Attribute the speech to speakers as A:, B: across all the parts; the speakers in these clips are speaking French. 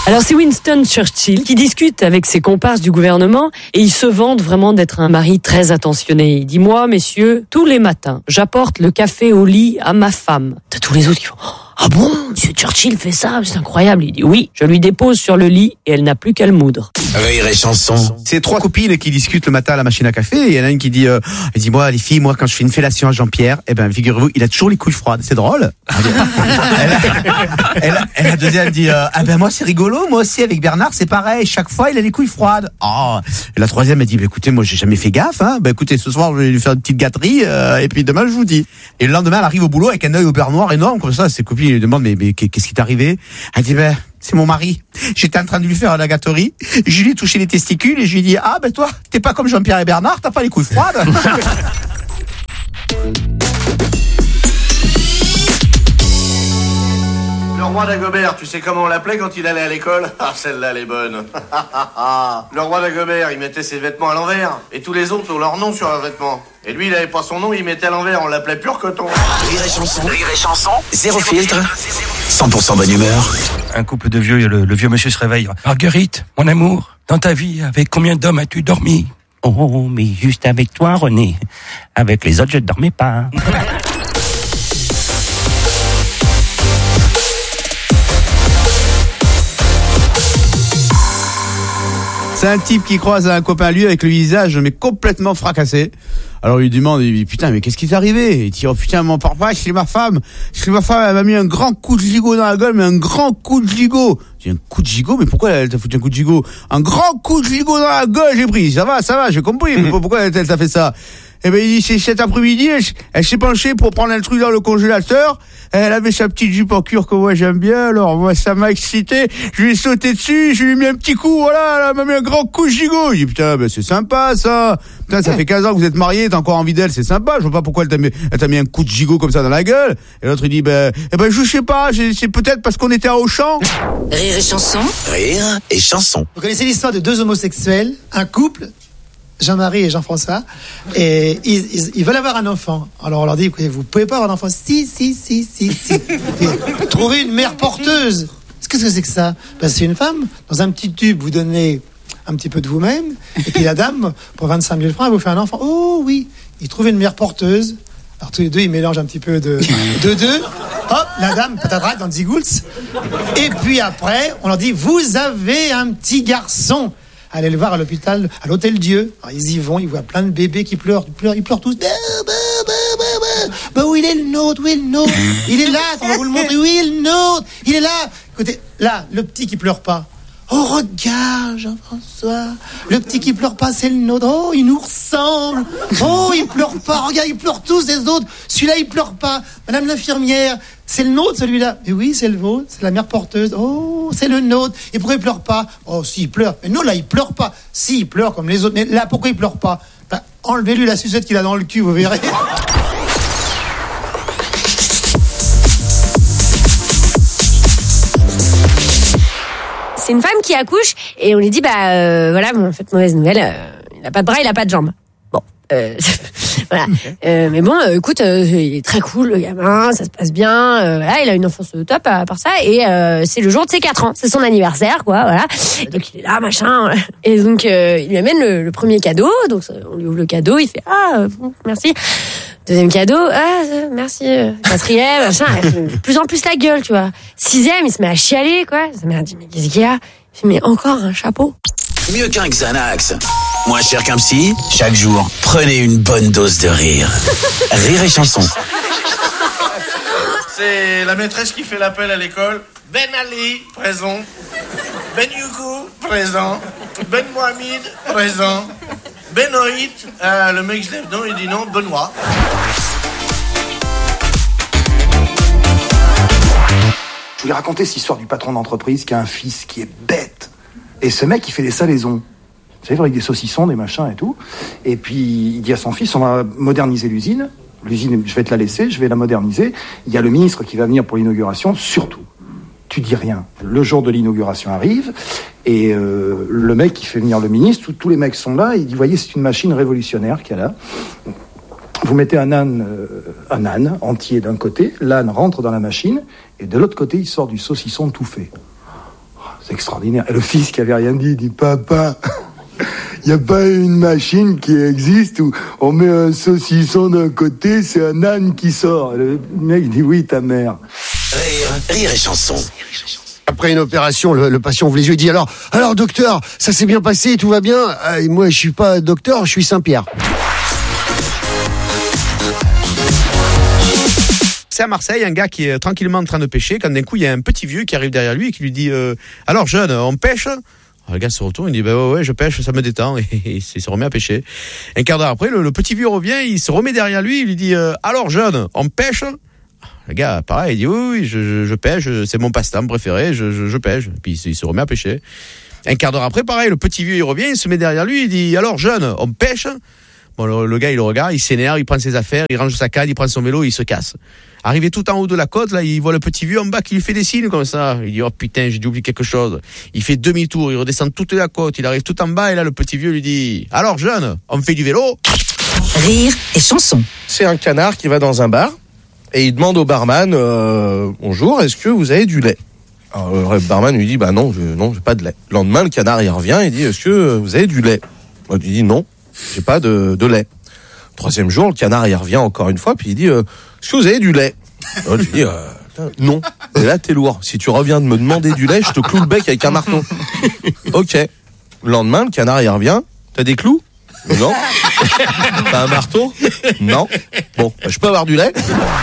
A: Alors c'est Winston Churchill qui discute avec ses comparses du gouvernement et il se vante vraiment d'être un mari très attentionné. Il dit, moi, messieurs, tous les matins, j'apporte le café au lit à ma femme. T'as tous les autres qui font, ah bon, monsieur Churchill fait ça, c'est incroyable. Il dit, oui, je lui dépose sur le lit et elle n'a plus qu'à le moudre.
B: Rire et chanson.
C: C'est 3 copines qui discutent le matin à la machine à café et il y en a une qui dit, elle dit, moi les filles, moi quand je fais une fellation à Jean-Pierre, figurez-vous, il a toujours les couilles froides, c'est drôle. Et la deuxième dit, moi c'est rigolo, moi aussi avec Bernard c'est pareil, chaque fois il a les couilles froides. Oh. Et la troisième elle dit, écoutez, moi j'ai jamais fait gaffe, écoutez, ce soir je vais lui faire une petite gâterie et puis demain je vous dis. Et le lendemain elle arrive au boulot avec un œil au beurre noir énorme comme ça, ses copines lui demandent, mais qu'est-ce qui t'est arrivé? Elle dit, c'est mon mari. J'étais en train de lui faire la gâterie. Je lui ai touché les testicules et je lui ai dit, toi, t'es pas comme Jean-Pierre et Bernard, t'as pas les couilles froides.
D: Le roi d'Agobert, tu sais comment on l'appelait quand il allait à l'école? Ah, celle-là, elle est bonne. Le roi d'Agobert, il mettait ses vêtements à l'envers. Et tous les autres ont leur nom sur leurs vêtements. Et lui, il avait pas son nom, il mettait à l'envers. On l'appelait pur coton.
B: Rire et chanson. Zéro filtre. 100% bonne humeur.
E: Un couple de vieux, le vieux monsieur se réveille. Marguerite, mon amour, dans ta vie, avec combien d'hommes as-tu dormi?
F: Oh, mais juste avec toi, René. Avec les autres, je ne dormais pas.
C: C'est un type qui croise un copain à lui avec le visage mais complètement fracassé. Alors il lui demande, putain, mais qu'est-ce qui t'est arrivé? Il dit, oh putain, mon papa, c'est ma femme, elle m'a mis un grand coup de gigot dans la gueule, mais un grand coup de gigot. J'ai un coup de gigot, mais pourquoi elle t'a foutu un coup de gigot? Un grand coup de gigot dans la gueule, j'ai pris. Ça va, j'ai compris, mais pourquoi elle t'a fait ça? Eh ben, il dit, c'est cet après-midi, elle s'est penchée pour prendre un truc dans le congélateur. Elle avait sa petite jupe en cuir que moi j'aime bien, alors moi ça m'a excité. Je lui ai sauté dessus, je lui ai mis un petit coup, voilà, elle m'a mis un grand coup de gigot. Il dit, putain, c'est sympa ça. Putain, ça fait 15 ans que vous êtes mariés, t'as encore envie d'elle, c'est sympa. Je vois pas pourquoi elle t'a mis un coup de gigot comme ça dans la gueule. Et l'autre il dit, je sais pas, c'est peut-être parce qu'on était à Auchan.
B: Rire et chanson. Rire et chanson.
G: Vous connaissez l'histoire de 2 homosexuels, un couple, Jean-Marie et Jean-François, et ils veulent avoir un enfant. Alors on leur dit, écoutez, vous pouvez pas avoir un enfant. Si. Trouvez une mère porteuse. Qu'est-ce que c'est que ça? C'est une femme, dans un petit tube, vous donnez un petit peu de vous-même, et puis la dame, pour 25 000 francs, elle vous fait un enfant. Oh oui, ils trouvent une mère porteuse. Alors tous les deux, ils mélangent un petit peu de deux. Hop, la dame, patatrac, dans le zigouls. Et puis après, on leur dit, vous avez un petit garçon. Allez le voir à l'hôpital, à l'Hôtel Dieu. Alors, ils y vont, ils voient plein de bébés qui pleurent, ils pleurent tous. Où il est le nôtre? Il est là, on va vous le montrer. Oui, le nôtre, il est là. Écoutez, là, le petit qui pleure pas. Oh, regarde, Jean-François, le petit qui pleure pas, c'est le nôtre. Oh, il nous ressemble. Oh, il pleure pas. Regarde, ils pleurent tous les autres. Celui-là, il pleure pas. Madame l'infirmière, c'est le nôtre, celui-là. Mais oui, c'est le vôtre, c'est la mère porteuse. Oh, c'est le nôtre. Et pourquoi il pleure pas? Oh, si, il pleure. Mais non, là, il pleure pas. Si, il pleure comme les autres. Mais là, pourquoi il pleure pas? Enlevez-lui la sucette qu'il a dans le cul, vous verrez.
H: C'est une femme qui accouche et on lui dit en fait, mauvaise nouvelle, il a pas de bras, il a pas de jambes. Bon, voilà. Mais bon, écoute, il est très cool le gamin, ça se passe bien. Voilà, il a une enfance top à part ça et c'est le jour de ses 4 ans, c'est son anniversaire quoi. Voilà. Donc il est là, machin. Et donc il lui amène le premier cadeau. Donc on lui ouvre le cadeau, il fait merci. Deuxième cadeau, merci. 4e, machin, elle fait de plus en plus la gueule, tu vois. 6e, il se met à chialer, quoi. Sa mère dit, mais qu'est-ce qu'il y a? Il fait, mais encore un chapeau.
B: Mieux qu'un Xanax. Moins cher qu'un psy. Chaque jour, prenez une bonne dose de rire. Rire et chanson.
D: C'est la maîtresse qui fait l'appel à l'école. Ben Ali, présent. Ben Youkou, présent. Ben Mohamed, présent. Benoît, le mec se lève non, il dit non, Benoît.
I: Je voulais raconter cette histoire du patron d'entreprise qui a un fils qui est bête. Et ce mec, il fait des salaisons. Vous savez, avec des saucissons, des machins et tout. Et puis, il dit à son fils, on va moderniser l'usine. L'usine, je vais te la laisser, je vais la moderniser. Il y a le ministre qui va venir pour l'inauguration, surtout. Tu dis rien. Le jour de l'inauguration arrive, et le mec qui fait venir le ministre, tous les mecs sont là, et il dit, voyez, c'est une machine révolutionnaire qu'il y a là. Vous mettez un âne entier d'un côté, l'âne rentre dans la machine, et de l'autre côté, il sort du saucisson tout fait. C'est extraordinaire. Et le fils qui avait rien dit, dit papa, il n'y a pas une machine qui existe où on met un saucisson d'un côté, c'est un âne qui sort. Et le mec dit oui, ta mère.
B: Rire et chanson.
J: Après une opération, le patient ouvre les yeux et dit alors docteur, ça s'est bien passé, tout va bien. Moi, je suis pas docteur, je suis Saint-Pierre.
C: C'est à Marseille, un gars qui est tranquillement en train de pêcher, quand d'un coup il y a un petit vieux qui arrive derrière lui et qui lui dit alors jeune, on pêche? Alors, le gars se retourne, il dit ouais, je pêche, ça me détend, et il se remet à pêcher. Un quart d'heure après, le petit vieux revient, il se remet derrière lui, il lui dit alors jeune, on pêche? Le gars, pareil, il dit oui, je pêche, c'est mon passe-temps préféré, je pêche. Et puis il se remet à pêcher. Un quart d'heure après, pareil, le petit vieux il revient, il se met derrière lui, il dit alors jeune, on pêche? Bon, le gars il le regarde, il s'énerve, il prend ses affaires, il range sa canne, il prend son vélo, il se casse. Arrivé tout en haut de la côte, là, il voit le petit vieux en bas qui lui fait des signes comme ça. Il dit oh putain, j'ai dû oublier quelque chose. Il fait demi-tour, il redescend toute la côte, il arrive tout en bas et là le petit vieux lui dit alors jeune, on fait du vélo?
K: Rire et chanson.
L: C'est un canard qui va dans un bar et il demande au barman bonjour, est-ce que vous avez du lait? Alors le barman lui dit non, j'ai pas de lait. Le lendemain, le canard il revient et dit est-ce que vous avez du lait? Il dit non, j'ai pas de lait. Troisième jour, le canard il revient encore une fois puis il dit est-ce que vous avez du lait? Alors, je dis non. Et là t'es lourd. Si tu reviens de me demander du lait, je te cloue le bec avec un marteau. Ok. Le lendemain, le canard il revient. T'as des clous? Non. T'as un marteau? Non. Bon, je peux avoir du lait?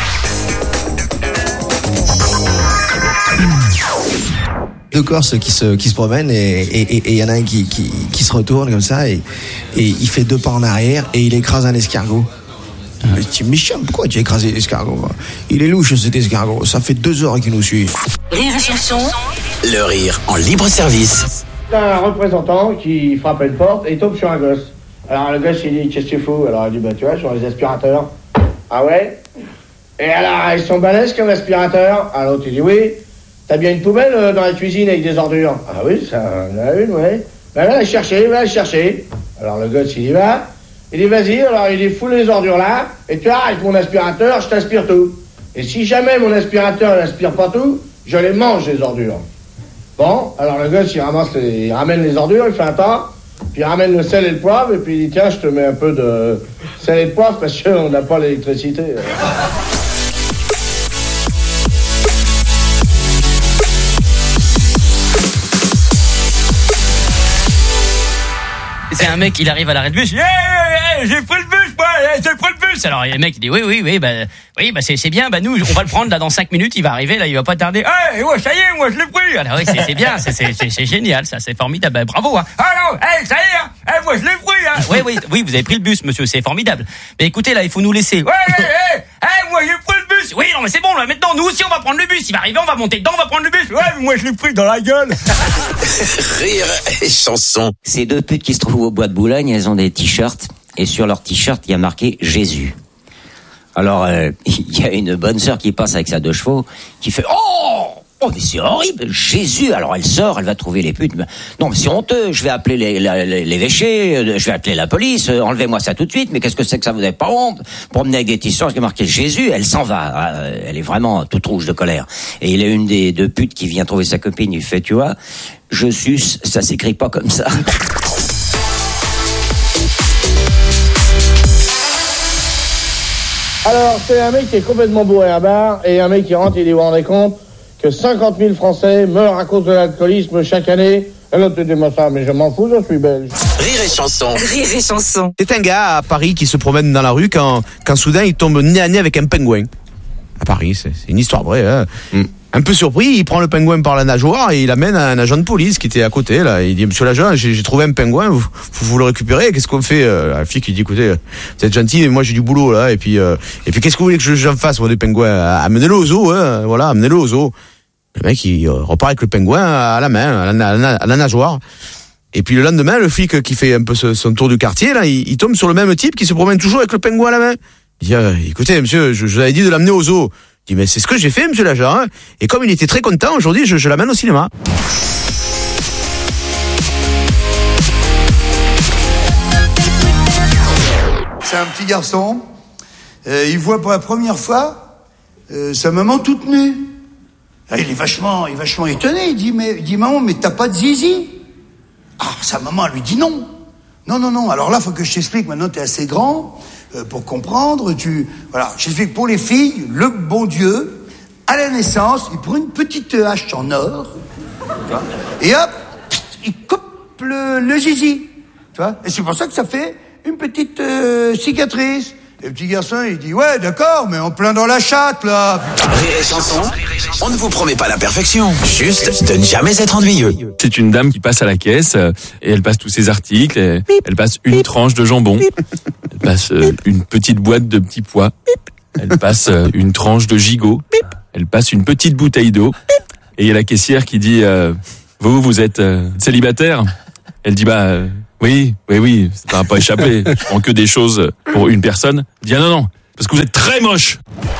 M: Deux Corses qui se promènent et il y en a un qui se retourne comme ça et il fait 2 pas en arrière et il écrase un escargot. Je dis Michel, pourquoi tu as écrasé l'escargot? Il est louche cet escargot, ça fait 2 heures qu'il nous suit.
K: Rire et chanson.
B: Le rire en libre service.
D: C'est un représentant qui frappe à une porte et il tombe sur un gosse. Alors le gosse il dit qu'est-ce que tu fous? Alors il dit tu vois, sur les aspirateurs. Ah ouais? Et alors ils sont balèzes comme aspirateurs. Alors l'autre il dit oui. T'as bien une poubelle dans la cuisine avec des ordures? Ah oui, ça en a une, ouais. Ben va la chercher. Alors le gosse il y va. Il dit vas-y, alors il dit foule les ordures là, et tu arrêtes mon aspirateur, je t'aspire tout. Et si jamais mon aspirateur n'aspire pas tout, je les mange les ordures. Bon, alors le gosse il ramène les ordures, il fait un tas, puis il ramène le sel et le poivre, et puis il dit tiens, je te mets un peu de sel et de poivre parce qu'on n'a pas l'électricité.
N: C'est un mec, il arrive à l'arrêt de bus, j'ai pris le bus, moi, j'ai pris le bus. Alors, il y a le mec qui dit, oui, c'est bien, nous, on va le prendre, là, dans 5 minutes, il va arriver, là, il va pas tarder. Ouais, ça y est, moi, je l'ai pris. Alors, oui, c'est bien, c'est génial, ça, c'est formidable, bravo, hein. Ah non, ça y est, moi, je l'ai pris, hein. Oui, vous avez pris le bus, monsieur, c'est formidable. Mais écoutez, là, il faut nous laisser. Moi, j'ai pris le bus. Oui, non, mais c'est bon, là, maintenant, nous aussi, on va prendre le bus. Il va arriver, on va monter dedans, on va prendre le bus. Ouais, mais moi, je l'ai pris dans la gueule.
B: Rire et chanson.
F: Ces 2 putes qui se trouvent au bois de Boulogne, elles ont des t-shirts, et sur leur t-shirt, il y a marqué Jésus. Alors, il y a une bonne sœur qui passe avec sa 2 chevaux, qui fait Oh, mais c'est horrible, Jésus. Alors elle sort, elle va trouver les putes. Non, mais c'est honteux, je vais appeler l'évêché, je vais appeler la police, enlevez-moi ça tout de suite. Mais qu'est-ce que c'est que ça, vous n'avez pas honte? Promener avec des t-shirts qui est marqué Jésus, elle s'en va. Elle est vraiment toute rouge de colère. Et il y a une des 2 putes qui vient trouver sa copine, il fait, tu vois, je suce, ça s'écrit pas comme ça.
D: Alors, c'est un mec qui est complètement bourré à bar, et un mec qui rentre, il dit, vous vous rendez compte que 50 000 Français meurent à cause de l'alcoolisme chaque année? Et l'autre dit, moi ça, mais je m'en fous, je suis belge.
B: Rire et chanson.
K: Rire et chanson.
C: C'est un gars à Paris qui se promène dans la rue quand soudain il tombe nez à nez avec un pingouin. À Paris, c'est une histoire vraie, hein. Un peu surpris, il prend le pingouin par la nageoire et il amène un agent de police qui était à côté, là. Il dit, monsieur l'agent, j'ai trouvé un pingouin, vous le récupérez, qu'est-ce qu'on fait? La fille qui dit, écoutez, vous êtes gentil, mais moi j'ai du boulot, là, et puis qu'est-ce que vous voulez que j'en fasse, moi, des pingouins? Amenez-le au zoo, hein, voilà, amenez-le au zoo. Le mec, il repart avec le pingouin à la main, à la nageoire. Et puis le lendemain, le flic qui fait un peu son tour du quartier, là, il tombe sur le même type qui se promène toujours avec le pingouin à la main. Il dit, écoutez, monsieur, je vous avais dit de l'amener au zoo. Il dit, mais c'est ce que j'ai fait, monsieur l'agent, hein. Et comme il était très content, aujourd'hui, je l'amène au cinéma.
O: C'est un petit garçon, il voit pour la première fois sa maman toute nue. Là, il est vachement étonné. Il dit maman, mais t'as pas de zizi? Ah, sa maman lui dit non. Non. Alors là, faut que je t'explique. Maintenant, t'es assez grand pour comprendre. Voilà, je t'explique. Pour les filles, le bon Dieu, à la naissance, il prend une petite hache en or, et hop, il coupe le zizi. Tu vois? Et c'est pour ça que ça fait une petite cicatrice. Et le petit garçon, il dit, ouais, d'accord, mais en plein dans la chatte, là.
B: Rire et chanson, on ne vous promet pas la perfection, juste de ne jamais être ennuyeux.
P: C'est une dame qui passe à la caisse et elle passe tous ses articles. Et elle passe une tranche de jambon. Elle passe une petite boîte de petits pois. Elle passe une tranche de gigot. Elle passe une petite bouteille d'eau. Et il y a la caissière qui dit vous êtes célibataire? Elle dit oui, ça va pas échapper. Je prends que des choses pour une personne. Elle dit non, parce que vous êtes très moche.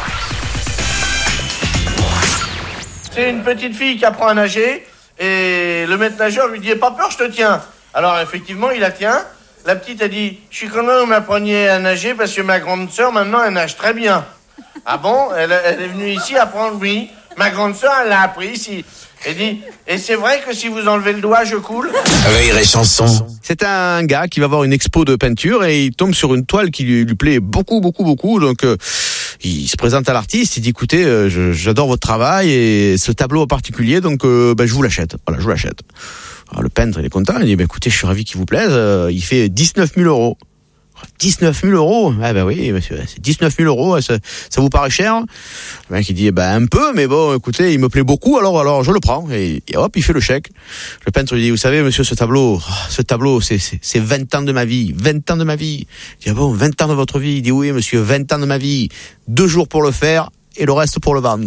D: C'est une petite fille qui apprend à nager et le maître nageur lui dit « Pas peur, je te tiens ». Alors effectivement, il la tient. La petite a dit « Je suis content que vous m'appreniez à nager parce que ma grande sœur, maintenant, elle nage très bien ». Ah bon? Elle est venue ici apprendre? Oui. Ma grande sœur, elle l'a appris ici. Elle dit « Et c'est vrai que si vous enlevez le doigt, je coule ?»
B: Rire et chanson.
C: C'est un gars qui va voir une expo de peinture et il tombe sur une toile qui lui plaît beaucoup. Donc il se présente à l'artiste, il dit écoutez, j'adore votre travail et ce tableau en particulier, donc je vous l'achète. Voilà, je vous l'achète. Alors, le peintre, il est content, il dit écoutez, je suis ravi qu'il vous plaise. Il fait 19 000 euros. 19 000 euros? Ah oui, monsieur, c'est 19 000 euros, ça vous paraît cher? Le mec, il dit, un peu, mais bon, écoutez, il me plaît beaucoup, alors je le prends. Et hop, il fait le chèque. Le peintre lui dit, vous savez, monsieur, ce tableau, c'est 20 ans de ma vie. 20 ans de ma vie. Il dit, ah bon, 20 ans de votre vie? Il dit, oui, monsieur, 20 ans de ma vie. 2 jours pour le faire, et le reste pour le vendre.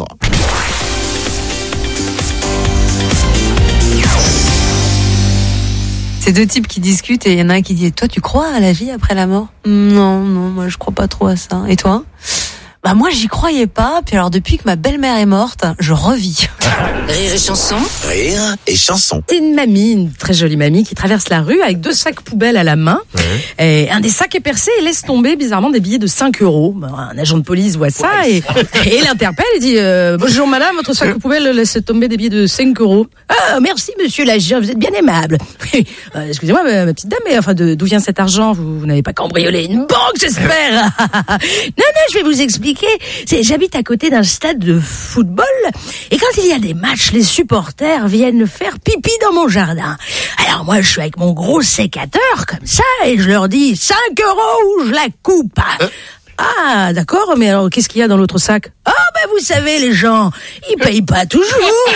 Q: C'est deux types qui discutent et il y en a un qui dit « Toi, tu crois à la vie après la mort ?»« Non, moi je crois pas trop à ça. Et toi ?» Moi j'y croyais pas, puis alors depuis que ma belle-mère est morte, je revis.
K: Rire et chanson.
B: Rire et chanson.
A: C'est une mamie, une très jolie mamie, qui traverse la rue avec 2 sacs poubelles à la main. Et un des sacs est percé et laisse tomber bizarrement des billets de 5 euros. Un agent de police voit ça et l'interpelle et dit bonjour madame, votre sac à poubelle laisse tomber des billets de 5 euros. Ah, merci monsieur l'agent, vous êtes bien aimable. Excusez-moi ma petite dame, mais enfin d'où vient cet argent? Vous n'avez pas cambriolé une banque, j'espère? Non, je vais vous expliquer. J'habite à côté d'un stade de football et quand il y a des matchs, les supporters viennent faire pipi dans mon jardin. Alors moi, je suis avec mon gros sécateur comme ça et je leur dis 5 euros ou je la coupe. Ah, d'accord, mais alors qu'est-ce qu'il y a dans l'autre sac? Ah, vous savez, les gens, ils payent pas toujours.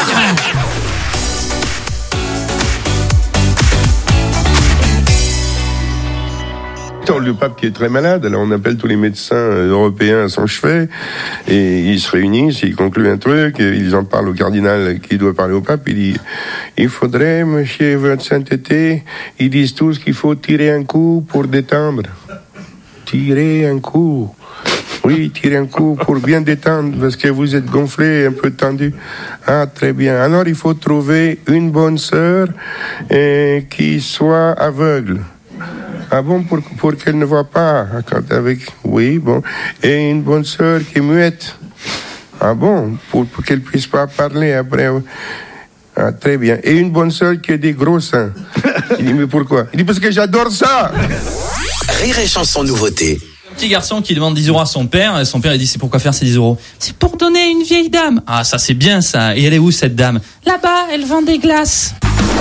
R: Le pape qui est très malade, alors on appelle tous les médecins européens à son chevet et ils se réunissent, ils concluent un truc, et ils en parlent au cardinal qui doit parler au pape. Il dit il faudrait, monsieur votre sainteté, ils disent tous qu'il faut tirer un coup pour détendre. Tirer un coup. Oui, tirer un coup pour bien détendre parce que vous êtes gonflé, un peu tendu. Ah, très bien. Alors il faut trouver une bonne sœur qui soit aveugle. Ah bon, pour qu'elle ne voit pas oui, bon. Et une bonne sœur qui est muette. Ah bon, pour qu'elle puisse pas parler après. Ah, très bien. Et une bonne sœur qui a des gros seins. Il dit, mais pourquoi? Il dit, parce que j'adore ça.
B: Rire et chanson nouveauté.
S: Un petit garçon qui demande 10 euros à son père, et son père il dit, c'est pourquoi faire ces 10 euros? C'est pour donner à une vieille dame. Ah, ça c'est bien ça. Et elle est où cette dame? Là-bas, elle vend des glaces.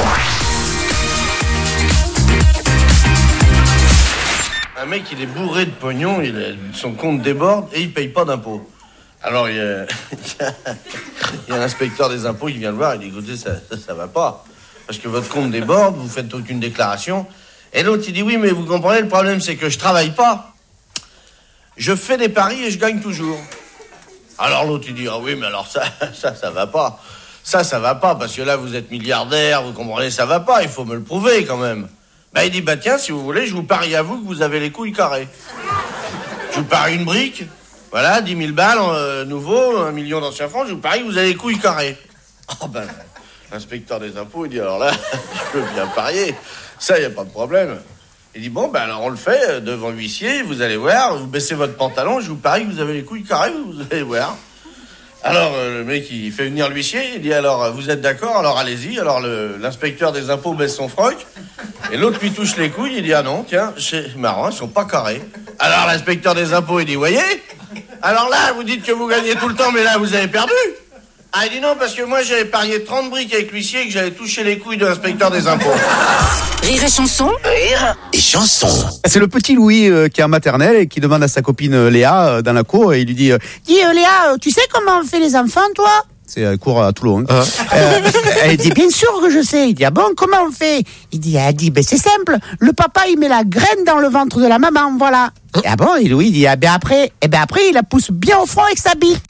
D: Un mec, il est bourré de pognon, son compte déborde et il paye pas d'impôts. Alors, il y a l'inspecteur des impôts qui vient le voir, il dit, écoutez, ça va pas. Parce que votre compte déborde, vous faites aucune déclaration. Et l'autre, il dit, oui, mais vous comprenez, le problème, c'est que je travaille pas. Je fais des paris et je gagne toujours. Alors l'autre, il dit, ah oui, mais alors ça va pas. Ça va pas, parce que là, vous êtes milliardaire, vous comprenez, ça va pas, il faut me le prouver quand même. Il dit, tiens, si vous voulez, je vous parie à vous que vous avez les couilles carrées. Je vous parie une brique, voilà, 10 000 balles, nouveau, 1 million d'anciens francs, je vous parie que vous avez les couilles carrées. Oh l'inspecteur des impôts, il dit, alors là, je peux bien parier, ça, y a pas de problème. Il dit, bon, alors on le fait, devant l'huissier, vous allez voir, vous baissez votre pantalon, je vous parie que vous avez les couilles carrées, vous allez voir. Alors, le mec, il fait venir l'huissier, il dit, alors, vous êtes d'accord, alors allez-y. Alors, l'inspecteur des impôts baisse son froc, et l'autre lui touche les couilles, il dit, ah non, tiens, c'est marrant, ils sont pas carrés. Alors, l'inspecteur des impôts, il dit, voyez, alors là, vous dites que vous gagnez tout le temps, mais là, vous avez perdu. Ah, il dit non, parce que moi, j'avais parié 30 briques avec l'huissier et que j'avais touché les couilles de l'inspecteur des impôts.
K: Rire et chanson.
B: Rire et chanson.
C: C'est le petit Louis qui est en maternelle et qui demande à sa copine Léa dans la cour et il lui dit
T: Dis Léa, tu sais comment on fait les enfants, toi?
C: C'est cours à Toulon.
T: Elle dit bien sûr que je sais. Il dit ah bon, comment on fait? Elle dit ben c'est simple. Le papa il met la graine dans le ventre de la maman, voilà. Et ah bon, et Louis dit après il la pousse bien au front avec sa bite.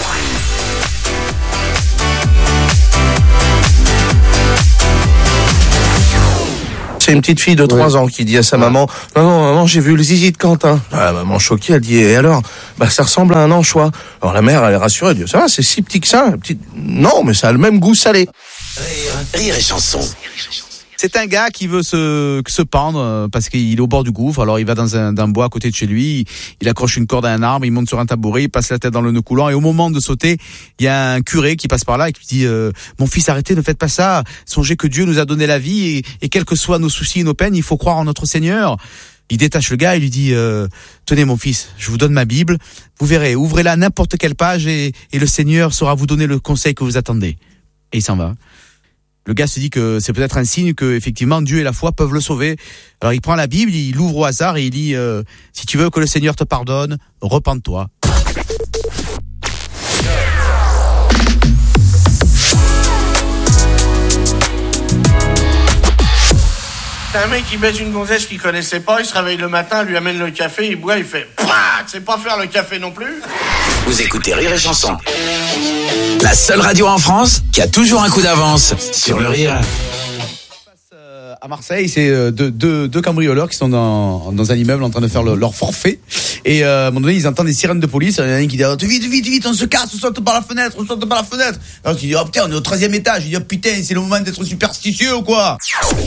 L: C'est une petite fille de 3 ans qui dit à sa maman, maman, j'ai vu le zizi de Quentin. La maman choquée, elle dit, et alors? Bah, ça ressemble à un anchois. Alors la mère, elle est rassurée, elle dit, ça va, c'est si petit que ça. Non, mais ça a le même goût salé.
B: Rire et chanson.
C: C'est un gars qui veut se pendre parce qu'il est au bord du gouffre. Alors il va dans un bois à côté de chez lui, il accroche une corde à un arbre, il monte sur un tabouret, il passe la tête dans le nœud coulant et au moment de sauter, il y a un curé qui passe par là et qui lui dit mon fils, arrêtez, ne faites pas ça. Songez que Dieu nous a donné la vie et quels que soient nos soucis et nos peines, il faut croire en notre Seigneur. Il détache le gars et lui dit tenez mon fils, je vous donne ma Bible, vous verrez, ouvrez-la à n'importe quelle page et le Seigneur saura vous donner le conseil que vous attendez. Et il s'en va. Le gars se dit que c'est peut-être un signe que effectivement Dieu et la foi peuvent le sauver. Alors il prend la Bible, il l'ouvre au hasard et il lit si tu veux que le Seigneur te pardonne, repens-toi.
D: C'est un mec qui baise une gonzesse qu'il connaissait pas, il se réveille le matin, lui amène le café, il boit, il fait tu sais pas faire le café non plus.
B: Vous écoutez Rire et chanson. La seule radio en France qui a toujours un coup d'avance sur le rire.
C: À Marseille, c'est deux cambrioleurs qui sont dans un immeuble en train de faire leur forfait. Et à un moment donné, ils entendent des sirènes de police. Il y en a un qui dit vite, on se casse, on saute par la fenêtre. Alors il dit oh putain, on est au 13e étage. Il dit oh putain, c'est le moment d'être superstitieux ou quoi?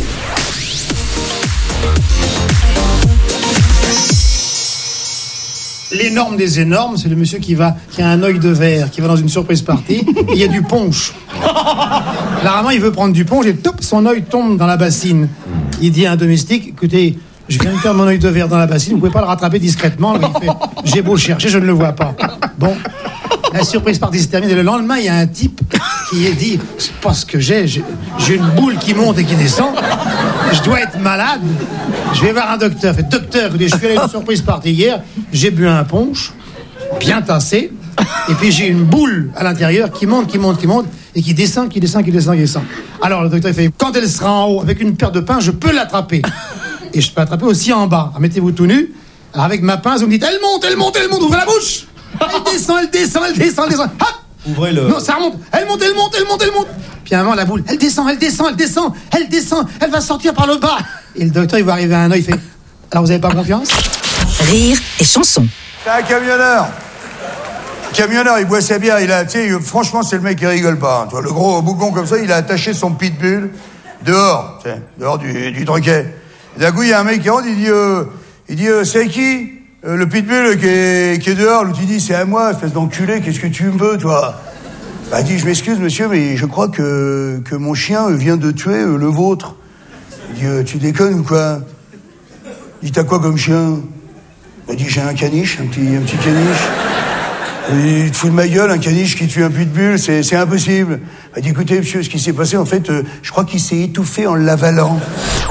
G: L'énorme des énormes, c'est le monsieur qui a un œil de verre, qui va dans une surprise party, et il y a du punch. Rarement, il veut prendre du punch et son œil tombe dans la bassine. Il dit à un domestique, écoutez, je viens de perdre mon œil de verre dans la bassine, vous pouvez pas le rattraper discrètement? Il fait, j'ai beau chercher, je ne le vois pas. Bon, la surprise party se termine et le lendemain, il y a un type qui dit, je sais pas ce que j'ai une boule qui monte et qui descend, je dois être malade, je vais voir un docteur. Fait docteur, écoutez, je suis allé à une surprise party hier, j'ai bu un punch, bien tassé, et puis j'ai une boule à l'intérieur qui monte, et qui descend. Alors le docteur il fait, quand elle sera en haut avec une paire de pinces, je peux l'attraper. Et je peux l'attraper aussi en bas. Alors, mettez-vous tout nu, alors, avec ma pince, vous me dites, elle monte, ouvrez la bouche. Elle descend. Hop!
C: Ouvrez le...
G: Non, ça remonte. Elle monte. Puis à un moment, la boule, elle descend. Elle va sortir par le bas. Et le docteur, il va arriver à un œil, il fait, alors vous avez pas confiance?
K: Rire et chanson.
O: C'est un camionneur. Il boit sa bière, franchement, c'est le mec qui rigole pas. Hein, le gros bougon comme ça, il a attaché son pitbull dehors du troquet. D'un coup, il y a un mec qui rentre, il dit c'est qui le pitbull qui est dehors? L'autre, il dit, c'est à moi, espèce d'enculé, qu'est-ce que tu me veux, toi? Bah, il dit, je m'excuse, monsieur, mais je crois que mon chien vient de tuer le vôtre. Il dit, tu déconnes ou quoi? Il dit, t'as quoi comme chien? Il dit, j'ai un caniche, un petit caniche. Il te fout de ma gueule, un caniche qui tue un pitbull, c'est impossible. Il dit, écoutez, monsieur, ce qui s'est passé, en fait, je crois qu'il s'est étouffé en l'avalant.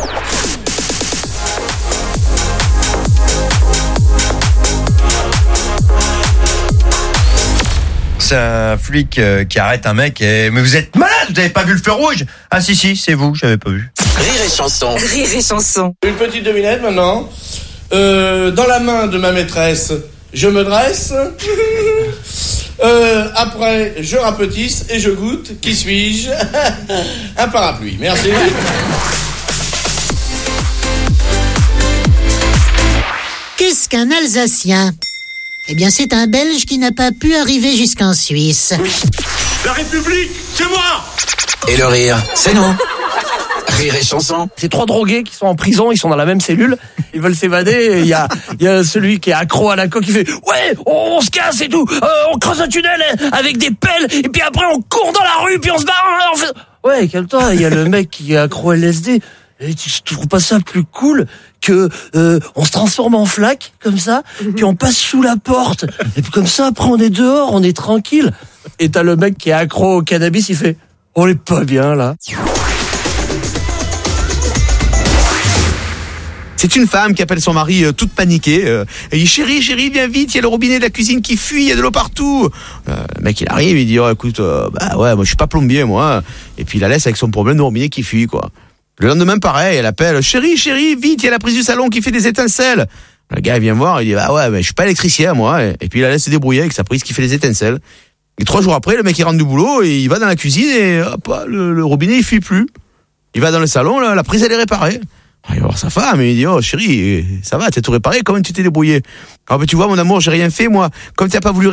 U: C'est un flic qui arrête un mec et... Mais vous êtes malade, vous avez pas vu le feu rouge? Ah si, c'est vous, j'avais pas vu.
B: Rire et chanson.
K: Rire et chanson.
D: Une petite devinette maintenant. Dans la main de ma maîtresse, je me dresse. Après, je rapetisse et je goûte. Qui suis-je? Un parapluie. Merci.
T: Qu'est-ce qu'un Alsacien? Eh bien, c'est un Belge qui n'a pas pu arriver jusqu'en Suisse.
D: La République, c'est moi!
B: Et le rire, c'est nous. Rire et chanson.
E: C'est 3 drogués qui sont en prison, ils sont dans la même cellule, ils veulent s'évader, et il y a celui qui est accro à la coke qui fait « Ouais, on se casse et tout, on creuse un tunnel avec des pelles, et puis après on court dans la rue, puis on se barre, on fait... » Ouais, calme-toi, il y a le mec qui est accro à LSD, et tu trouves pas ça plus cool que on se transforme en flaque, comme ça, puis on passe sous la porte, et puis comme ça, après on est dehors, on est tranquille. Et t'as le mec qui est accro au cannabis, il fait « On est pas bien, là ».
C: C'est une femme qui appelle son mari toute paniquée. Et dit, chérie, viens vite, il y a le robinet de la cuisine qui fuit, il y a de l'eau partout. Le mec, il arrive, il dit, oh, écoute, bah ouais, moi je suis pas plombier, moi. Et puis il la laisse avec son problème de robinet qui fuit, quoi. Le lendemain, pareil, elle appelle, chérie, vite, il y a la prise du salon qui fait des étincelles. Le gars, il vient voir, il dit, bah ouais, mais je suis pas électricien, moi. Et puis il la laisse se débrouiller avec sa prise qui fait des étincelles. Et 3 jours après, le mec, il rentre du boulot et il va dans la cuisine et hop, le robinet, il fuit plus. Il va dans le salon, la prise, elle est réparée. Il va voir sa femme et il dit, oh chérie, ça va, t'as tout réparé, comment tu t'es débrouillé? Ah ben tu vois mon amour, j'ai rien fait moi, comme t'as pas voulu